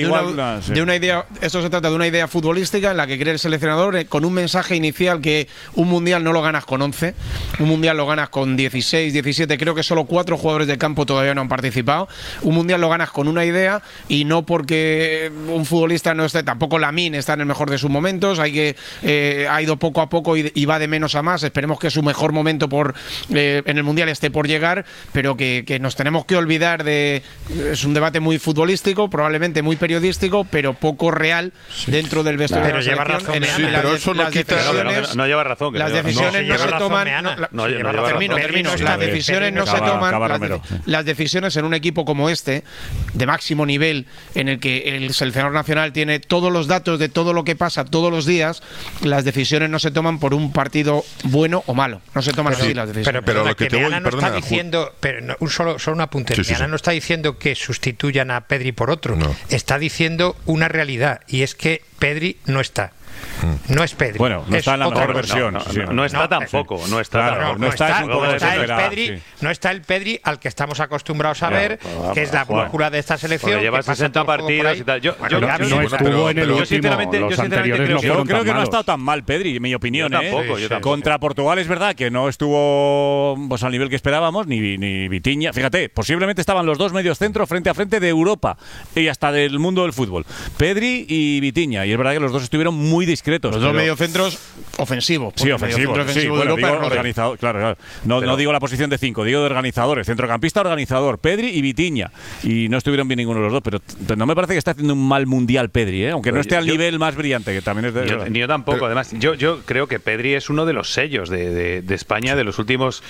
de una idea. Esto se trata de una idea futbolística en la que cree el seleccionador, con un mensaje inicial que un mundial no lo ganas con 11, un mundial lo ganas con 16, 17, creo que solo 4 jugadores del campo todavía no han participado. Un mundial lo ganas con una idea y no porque un futbolista no esté, tampoco Lamine está en el mejor de sus momentos, ha ido poco a poco y va de menos a más. Esperemos que su mejor momento en el mundial esté por llegar, pero que nos tenemos que olvidar es un debate muy futbolístico, probablemente muy periodístico, pero poco real dentro del vestuario. Pero lleva razón. Pero eso no quita. No lleva razón. Las decisiones no se toman. Termino. Las decisiones no se toman. Las decisiones en un equipo como este, de máximo nivel, en el que el seleccionador nacional tiene todos los datos de todo lo que pasa todos los días, las decisiones no se toman por un partido bueno o malo. No se toman así las decisiones. Pero lo que te voy, está diciendo, solo un apunte. Meana no está diciendo que sustituyan a Pedri por otro. Está diciendo una realidad, y es que Pedri no está. No es Pedri. Bueno, no está en la mejor otro. versión. No está tampoco. No está. No está el Pedri al que estamos acostumbrados a ver, que es la brújula de esta selección. Lleva 60 partidos y tal. Yo estuvo en el último. Los anteriores no fueron creo tan que no ha malos. estado tan mal Pedri, en mi opinión. Yo tampoco. Contra Portugal es verdad que no estuvo al nivel que esperábamos, ni Vitinha. Fíjate, posiblemente estaban los dos medios centros frente a frente de Europa y hasta del mundo del fútbol. Pedri y Vitinha. Y es verdad que los dos estuvieron muy discretos. Los dos mediocentros ofensivos. Sí, ofensivos. Bueno, digo organizador, claro. No digo la posición de 5, digo de organizadores. Centrocampista, organizador. Pedri y Vitinha. Y no estuvieron bien ninguno de los dos, pero no me parece que esté haciendo un mal mundial Pedri, aunque no esté al nivel más brillante, que también es de... Yo tampoco. Además, yo creo que Pedri es uno de los sellos de España de los últimos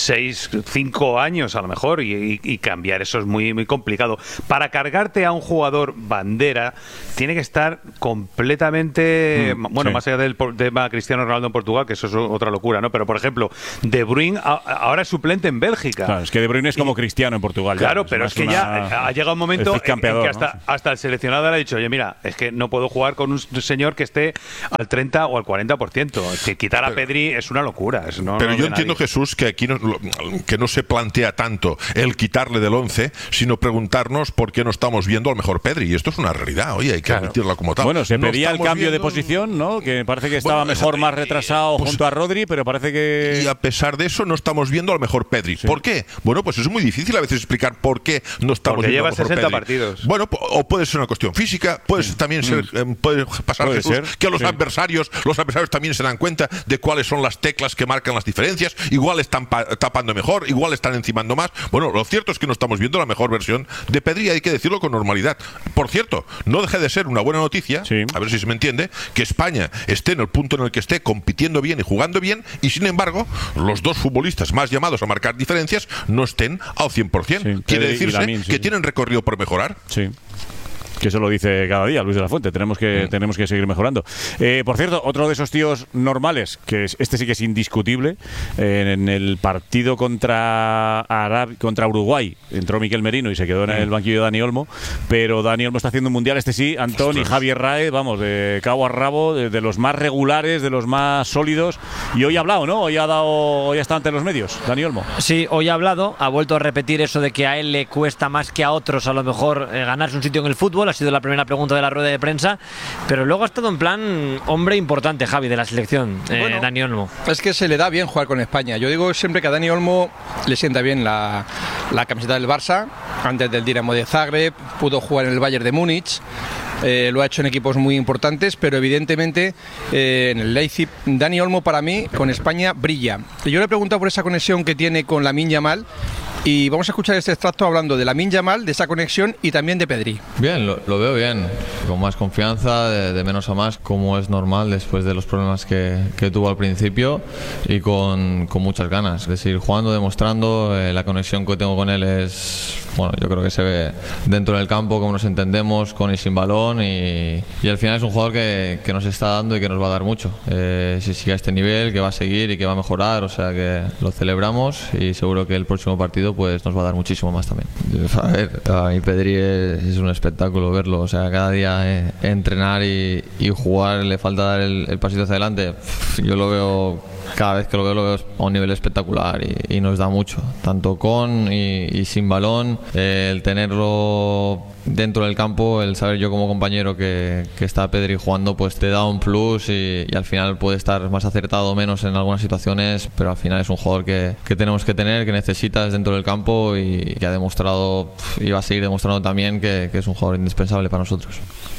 5 años, a lo mejor, y cambiar eso es muy, muy complicado. Para cargarte a un jugador bandera, tiene que estar completamente... más allá del tema Cristiano Ronaldo en Portugal, que eso es otra locura, ¿no? Pero, por ejemplo, De Bruyne ahora es suplente en Bélgica. Claro, es que De Bruyne es como Cristiano en Portugal. Claro, pero es que ya ha llegado un momento en que hasta el seleccionador ha dicho, oye, mira, es que no puedo jugar con un señor que esté al 30 o al 40%. Que quitar a Pedri es una locura. Pero yo entiendo, Jesús, que aquí que no se plantea tanto el quitarle del 11, sino preguntarnos por qué no estamos viendo al mejor Pedri. Y esto es una realidad, oye, hay que admitirla como tal. Bueno, se pedía el cambio de posición, ¿no? Que parece que estaba mejor, más retrasado junto a Rodri, pero parece que... Y a pesar de eso no estamos viendo al mejor Pedri. ¿Por qué? Bueno, pues es muy difícil a veces explicar por qué no estamos viendo al mejor Pedri. Porque lleva 60 partidos. Bueno, o puede ser una cuestión física, puede también ser, puede pasar, Jesús, que los adversarios también se dan cuenta de cuáles son las teclas que marcan las diferencias. Igual están tapando mejor, igual están encimando más. Bueno, lo cierto es que no estamos viendo la mejor versión de Pedri, hay que decirlo con normalidad. Por cierto, no deje de ser una buena noticia, a ver si se me entiende, que España esté en el punto en el que esté, compitiendo bien y jugando bien, y sin embargo, los dos futbolistas más llamados a marcar diferencias no estén al 100%. Quiere decirse que tienen recorrido por mejorar. Sí. Que eso lo dice cada día Luis de la Fuente. Tenemos que seguir mejorando. Por cierto, otro de esos tíos normales, que este sí que es indiscutible, en el partido contra Uruguay entró Miquel Merino y se quedó en el banquillo de Dani Olmo, pero Dani Olmo está haciendo un mundial, sí, Antón y Javier Rae, vamos, de cabo a rabo, de los más regulares, de los más sólidos, y hoy ha hablado, ¿no? Hoy ha estado ante los medios, Dani Olmo. Sí, hoy ha hablado, ha vuelto a repetir eso de que a él le cuesta más que a otros a lo mejor ganarse un sitio en el fútbol. Ha sido la primera pregunta de la rueda de prensa, pero luego ha estado en plan hombre importante, Javi, de la selección, Dani Olmo. Es que se le da bien jugar con España. Yo digo siempre que a Dani Olmo le sienta bien la camiseta del Barça, antes del Dinamo de Zagreb, pudo jugar en el Bayern de Múnich. Lo ha hecho en equipos muy importantes, pero evidentemente en el Leipzig, Dani Olmo para mí con España brilla. Yo le he preguntado por esa conexión que tiene con Lamine Yamal, y vamos a escuchar este extracto hablando de Lamine Yamal, de esa conexión, y también de Pedri. Bien, lo veo bien, con más confianza, de menos a más, como es normal después de los problemas que tuvo al principio, y con muchas ganas de seguir jugando, demostrando. La conexión que tengo con él es... Bueno, yo creo que se ve dentro del campo, cómo nos entendemos con y sin balón, y al final es un jugador que nos está dando y que nos va a dar mucho. Si sigue a este nivel, que va a seguir y que va a mejorar, o sea que lo celebramos, y seguro que el próximo partido pues nos va a dar muchísimo más también. A ver, a mí Pedri es un espectáculo verlo, o sea, cada día entrenar y jugar, le falta dar el pasito hacia adelante. Yo lo veo... Cada vez que lo veo a un nivel espectacular y nos da mucho, tanto con y sin balón. El tenerlo dentro del campo, el saber yo como compañero que está Pedri jugando, pues te da un plus, y al final puede estar más acertado o menos en algunas situaciones, pero al final es un jugador que tenemos que tener, que necesitas dentro del campo, y que ha demostrado y va a seguir demostrando también que es un jugador indispensable para nosotros.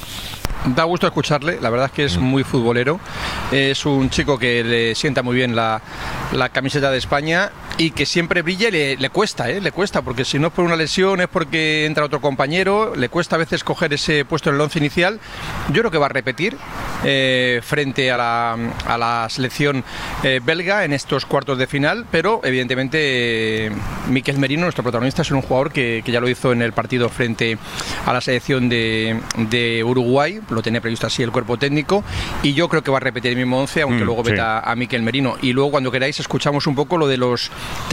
Da gusto escucharle, la verdad es que es muy futbolero, es un chico que le sienta muy bien la camiseta de España, y que siempre brilla, y le cuesta, porque si no es por una lesión, es porque entra otro compañero, le cuesta a veces coger ese puesto en el 11 inicial. Yo creo que va a repetir frente a la selección belga en estos cuartos de final, pero evidentemente Miquel Merino, nuestro protagonista, es un jugador que ya lo hizo en el partido frente a la selección de Uruguay. Lo tenía previsto así el cuerpo técnico, y yo creo que va a repetir el mismo 11, aunque luego veta a Miquel Merino. Y luego, cuando queráis, escuchamos un poco lo de los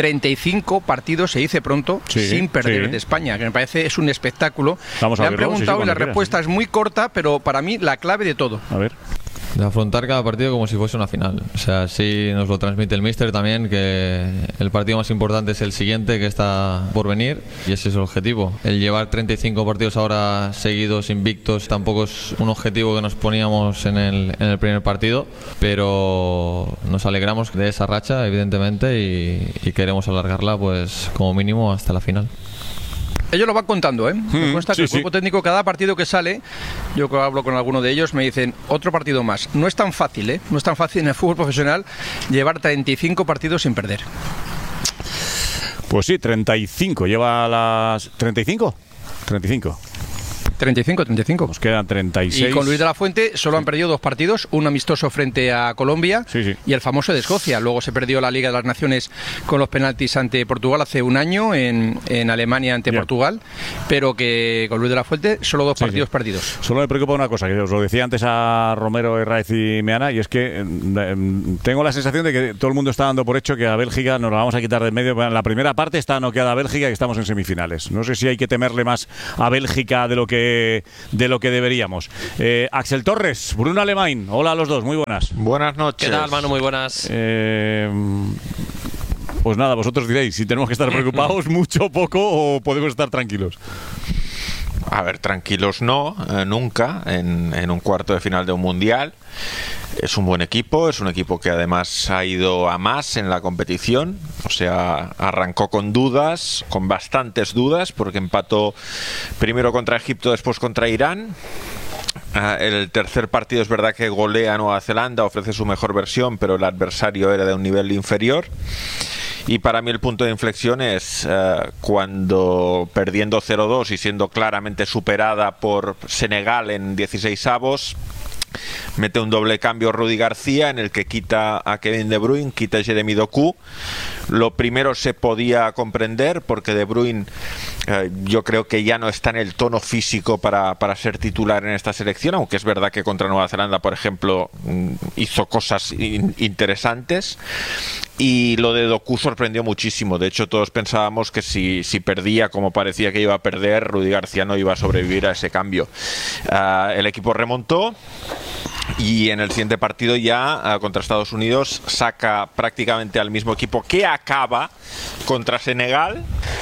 35 partidos, se dice pronto, sin perder de España, que me parece es un espectáculo. Me han preguntado y la respuesta es muy corta, pero para mí la clave de todo. A ver. De afrontar cada partido como si fuese una final. O sea, así nos lo transmite el míster también, que el partido más importante es el siguiente, que está por venir, y ese es el objetivo. El llevar 35 partidos ahora seguidos, invictos, tampoco es un objetivo que nos poníamos en el primer partido, pero nos alegramos de esa racha, evidentemente, y queremos alargarla pues como mínimo hasta la final. Ellos lo van contando, ¿eh? Me consta que el cuerpo técnico, cada partido que sale, yo que hablo con alguno de ellos, me dicen, otro partido más. No es tan fácil, ¿eh? No es tan fácil en el fútbol profesional llevar 35 partidos sin perder. Pues sí, 35. ¿Lleva las 35? 35. 35. Nos quedan 36. Y con Luis de la Fuente solo han perdido 2 partidos, un amistoso frente a Colombia y el famoso de Escocia. Luego se perdió la Liga de las Naciones con los penaltis ante Portugal hace un año en Alemania ante Portugal, pero que con Luis de la Fuente solo 2 partidos perdidos. Solo me preocupa una cosa, que os lo decía antes a Romero, Herráez y Meana, y es que tengo la sensación de que todo el mundo está dando por hecho que a Bélgica nos la vamos a quitar de en medio. En la primera parte está noqueada Bélgica y estamos en semifinales. No sé si hay que temerle más a Bélgica de lo que deberíamos. Axel Torres, Bruno Alemán, hola a los dos, muy buenas. Buenas noches. ¿Qué tal, Manu? Muy buenas. Pues nada, vosotros diréis si tenemos que estar preocupados mucho, poco, o podemos estar tranquilos. A ver, tranquilos no, nunca, en un cuarto de final de un mundial. Es un buen equipo, es un equipo que además ha ido a más en la competición, o sea, arrancó con dudas, con bastantes dudas, porque empató primero contra Egipto, después contra Irán. El tercer partido es verdad que golea a Nueva Zelanda, ofrece su mejor versión, pero el adversario era de un nivel inferior. Y para mí el punto de inflexión es cuando, perdiendo 0-2 y siendo claramente superada por Senegal en 16avos, mete un doble cambio Rudi García en el que quita a Kevin De Bruyne, quita a Jeremy Doku. Lo primero se podía comprender porque De Bruyne yo creo que ya no está en el tono físico para ser titular en esta selección, aunque es verdad que contra Nueva Zelanda, por ejemplo, hizo cosas interesantes. Y lo de Doku sorprendió muchísimo. De hecho, todos pensábamos que si perdía, como parecía que iba a perder, Rudi García no iba a sobrevivir a ese cambio. El equipo remontó y en el siguiente partido ya contra Estados Unidos saca prácticamente al mismo equipo que acaba contra Senegal.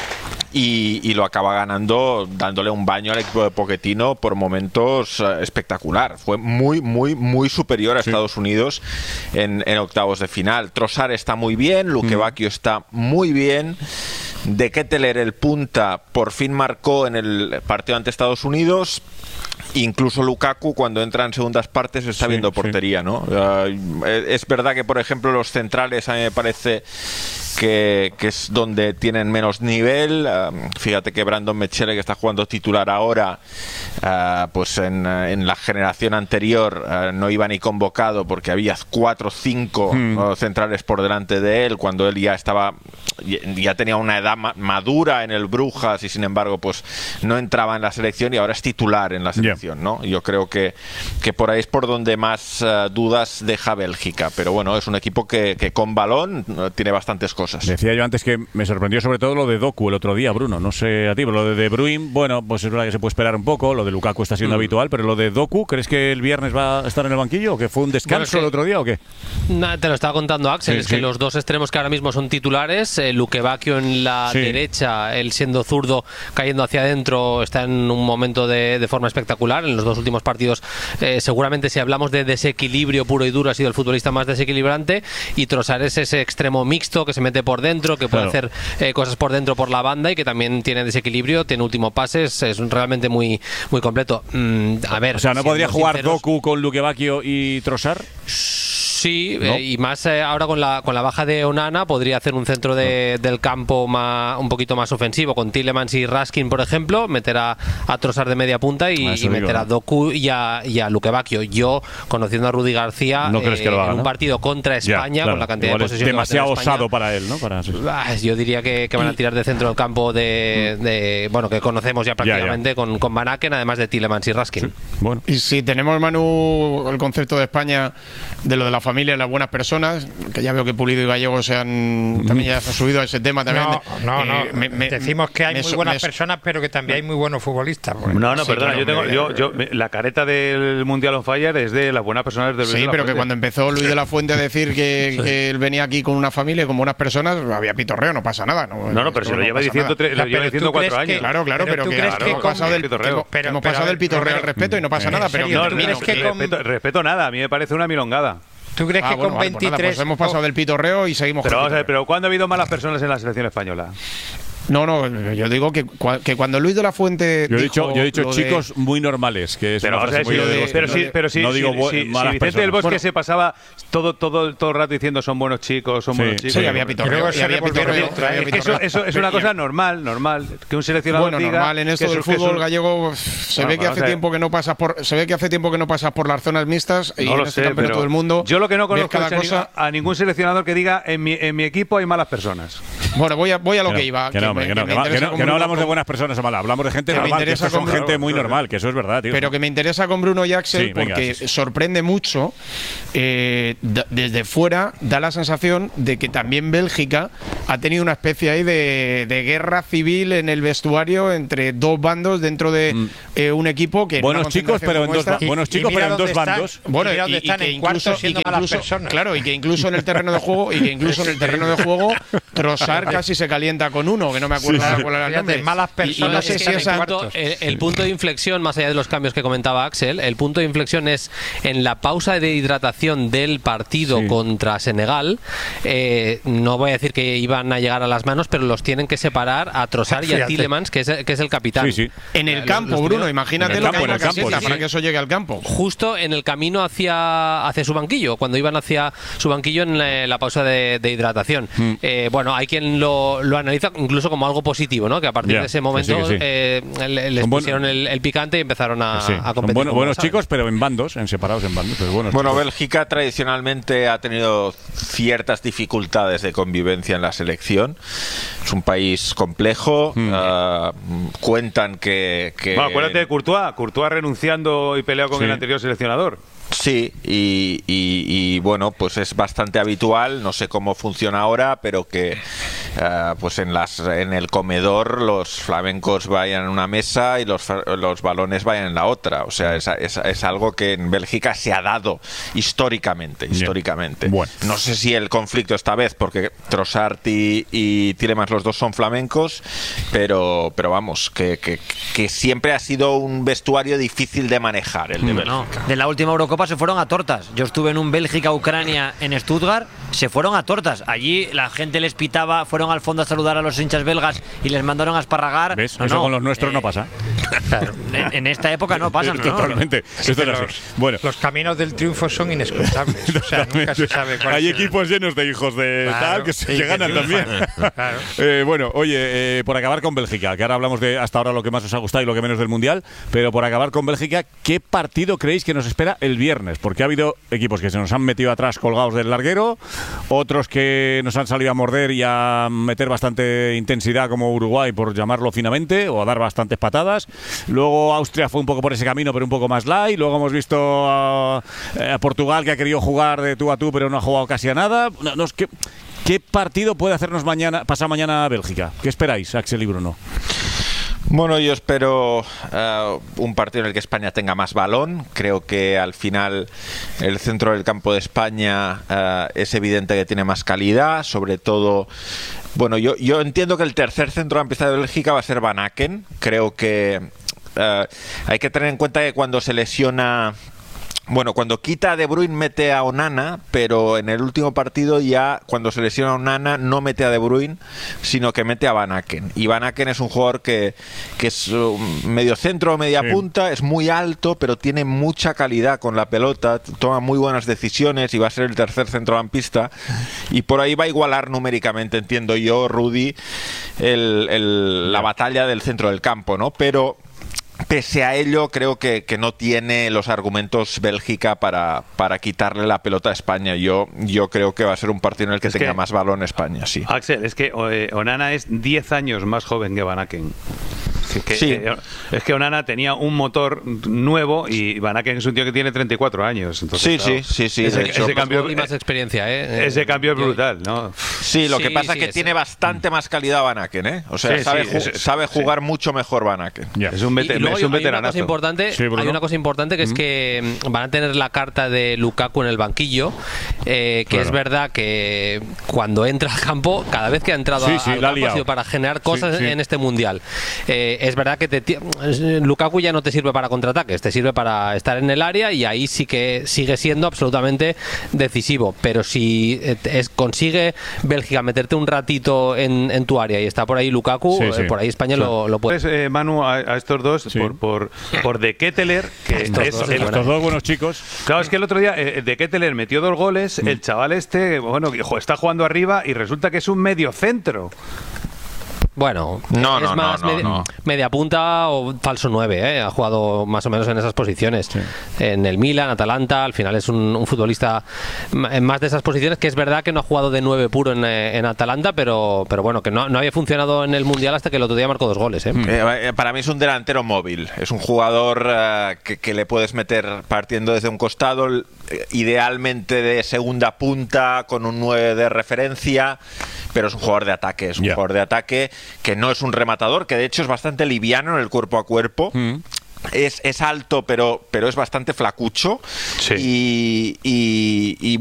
Y lo acaba ganando, dándole un baño al equipo de Pochettino por momentos espectacular. Fue muy superior a Estados Unidos en octavos de final. Trossard está muy bien, Luque Bacchio está muy bien. De Ketteler, el punta, por fin marcó en el partido ante Estados Unidos. Incluso Lukaku, cuando entra en segundas partes, está viendo portería, ¿no? Es verdad que, por ejemplo, los centrales a mí me parece que es donde tienen menos nivel. Fíjate que Brandon Mechele, que está jugando titular ahora, pues en la generación anterior no iba ni convocado porque había 4 o 5 centrales por delante de él, cuando él ya tenía una edad madura en el Brujas y sin embargo pues no entraba en la selección y ahora es titular en la selección, ¿no? Yo creo que por ahí es por donde más dudas deja Bélgica, pero bueno, es un equipo que con balón tiene bastantes cosas. Decía yo antes que me sorprendió sobre todo lo de Doku el otro día, Bruno, no sé a ti, pero lo de De Bruyne, bueno, pues es verdad que se puede esperar un poco, lo de Lukaku está siendo habitual, pero lo de Doku, ¿crees que el viernes va a estar en el banquillo o que fue un descanso el otro día o qué? Te lo estaba contando Axel, es que los dos extremos que ahora mismo son titulares, Luque Bacchio en la derecha, él siendo zurdo, cayendo hacia adentro, está en un momento de forma espectacular. En los 2 últimos partidos, seguramente si hablamos de desequilibrio puro y duro, ha sido el futbolista más desequilibrante, y Trossard es ese extremo mixto que se mete por dentro, que puede hacer cosas por dentro por la banda y que también tiene desequilibrio, tiene último pase, es realmente muy completo. A ver, o sea, ¿no podría jugar Doku con Luque Bacchio y Trossard? Sí, ¿no? Y más ahora con la baja de Onana podría hacer un centro del campo un poquito más ofensivo con Tielemans y Raskin, por ejemplo, meter a Trossard de media punta y meter a Doku y a Luque Bacchio. Yo, conociendo a Rudy García, ¿no crees que lo haga, en un partido contra España, con la cantidad de posesión demasiado osado para él, ¿no? Yo diría que van a tirar de centro del campo bueno, que conocemos ya prácticamente con Van Aken, además de Tielemans y Raskin. Bueno. Y si tenemos, Manu, el concepto de España de lo de la familia familia, las buenas personas, que ya veo que Pulido y Gallego también ya se han subido a ese tema también. No, decimos que hay muy buenas personas, pero que también hay muy buenos futbolistas. Pues. No, perdona, la careta del Mundial on Fire es de las buenas personas del Luis de la pero Fuente. que cuando empezó Luis de la Fuente a decir que él venía aquí con una familia y con buenas personas, había pitorreo, no pasa nada. Pero se lo lleva diciendo 4 años. Claro, pero que hemos pasado del pitorreo al respeto y no pasa nada. Pero respeto nada, a mí me parece una milongada. ¿Tú crees que con 23 pues hemos pasado del pitorreo y seguimos pero vamos a ver, pero ¿cuándo ha habido malas personas en la selección española? No, yo digo que cuando Luis de la Fuente yo he dicho chicos muy normales, que es pero si Vicente del Bosque se pasaba todo el rato diciendo son buenos chicos, Sí, había pitorreo. Eso es una cosa normal, que un seleccionador diga normal en esto del fútbol gallego se ve que hace tiempo que no pasas por las zonas mixtas y no lo sé, pero todo el mundo. Yo lo que no conozco es a ningún seleccionador que diga en mi equipo hay malas personas. Bueno, voy a lo que iba. Que no hablamos de buenas personas o malas, hablamos de gente normal, que son gente muy normal, que eso es verdad, tío. Pero que me interesa con Bruno y Axel porque sorprende mucho. Desde fuera da la sensación de que también Bélgica ha tenido una especie ahí de guerra civil en el vestuario entre dos bandos dentro de un equipo que buenos chicos, pero en dos bandos. Bueno, y que incluso en el terreno de juego, Trossard casi se calienta con uno, que no me acuerdo cuál era el nombre. Malas personas. El punto de inflexión, más allá de los cambios que comentaba Axel, el punto de inflexión es en la pausa de hidratación del partido contra Senegal. No voy a decir que iban a llegar a las manos, pero los tienen que separar a Trossard y a Tielemans, que es el capitán. En el campo, Bruno, imagínate lo que hay en la caseta para que eso llegue al campo. Justo en el camino hacia su banquillo, cuando iban hacia su banquillo en la pausa de hidratación. Bueno, hay quien lo analiza incluso como algo positivo, ¿no? Que a partir de ese momento les pusieron el picante y empezaron a competir. Buenos chicos, pero separados en bandos. Bueno, Bélgica tradicionalmente ha tenido ciertas dificultades de convivencia en la selección. Es un país complejo. Cuentan que bueno, acuérdate de Courtois renunciando y peleado con el anterior seleccionador. Sí, y bueno, pues es bastante habitual, no sé cómo funciona ahora, pero que pues en el comedor los flamencos vayan en una mesa y los balones vayan en la otra. O sea, es algo que en Bélgica se ha dado históricamente. Bueno. No sé si el conflicto esta vez, porque Trossard y Tielemans los dos son flamencos, pero vamos, que siempre ha sido un vestuario difícil de manejar el de Bélgica. De la última Eurocopa se fueron a tortas. Yo estuve en un Bélgica-Ucrania en Stuttgart, se fueron a tortas. Allí la gente les pitaba, fueron al fondo a saludar a los hinchas belgas y les mandaron a esparragar. ¿Ves? Eso con los nuestros no pasa. Claro, en esta época no pasan. Totalmente. Bueno. Los caminos del triunfo son inescrutables. O sea, nunca se sabe cuál hay equipos llenos de hijos de tal que ganan también. Bueno, oye, por acabar con Bélgica, que ahora hablamos de hasta ahora lo que más os ha gustado y lo que menos del Mundial, pero por acabar con Bélgica, ¿qué partido creéis que nos espera el viernes? Porque ha habido equipos que se nos han metido atrás colgados del larguero, otros que nos han salido a morder y a meter bastante intensidad como Uruguay, por llamarlo finamente, o a dar bastantes patadas. Luego Austria fue un poco por ese camino, pero un poco más light. Luego hemos visto a Portugal, que ha querido jugar de tú a tú, pero no ha jugado casi a nada. ¿Qué partido puede hacernos pasar mañana a Bélgica? ¿Qué esperáis, Axel y Bruno? Bueno, yo espero un partido en el que España tenga más balón. Creo que al final el centro del campo de España es evidente que tiene más calidad, sobre todo. Bueno, yo entiendo que el tercer centrocampista de Bélgica va a ser Van Aken. Creo que hay que tener en cuenta que cuando se lesiona. Bueno, cuando quita a De Bruyne mete a Onana, pero en el último partido ya cuando se lesiona a Onana no mete a De Bruyne, sino que mete a Van Aken. Y Van Aken es un jugador que es medio centro o media punta, es muy alto, pero tiene mucha calidad con la pelota, toma muy buenas decisiones y va a ser el tercer centrocampista. Y por ahí va a igualar numéricamente, entiendo yo, Rudy, la batalla del centro del campo, ¿no? Pero pese a ello, creo que no tiene los argumentos Bélgica para quitarle la pelota a España. Yo creo que va a ser un partido en el que tenga más balón España, sí. Axel, es que Onana es 10 años más joven que Van Aken. Es que Onana tenía un motor nuevo y Van Aken es un tío que tiene 34 años. Entonces, sí. Ese cambio, y más experiencia, ese cambio es brutal, ¿no? Sí, lo que pasa es que tiene bastante más calidad Van Aken, ¿eh? O sea, sabe jugar mucho mejor Van Aken. Es un veteranazo. Hay una cosa importante que es que van a tener la carta de Lukaku en el banquillo, que es verdad que cuando entra al campo, cada vez que ha entrado al campo ha sido para generar cosas en este mundial. Es verdad que Lukaku ya no te sirve para contraataques, te sirve para estar en el área y ahí sí que sigue siendo absolutamente decisivo. Pero si consigue Bélgica meterte un ratito en tu área y está por ahí Lukaku, por ahí España lo puede. Manu, a estos dos, por De Ketteler, que estos dos buenos chicos. Claro, es que el otro día De Ketteler metió 2 goles, el chaval está jugando arriba y resulta que es un medio centro. Bueno, es más media punta o falso 9, ha jugado más o menos en esas posiciones. En el Milan, Atalanta, al final es un futbolista más de esas posiciones, que es verdad que no ha jugado de 9 puro en Atalanta, pero bueno, que no había funcionado en el Mundial hasta que el otro día marcó 2 goles. Para mí es un delantero móvil, es un jugador que le puedes meter partiendo desde un costado, idealmente de segunda punta, con un 9 de referencia, pero es un jugador de ataque, jugador de ataque que no es un rematador, que de hecho es bastante liviano en el cuerpo a cuerpo. Es alto, pero es bastante flacucho. Y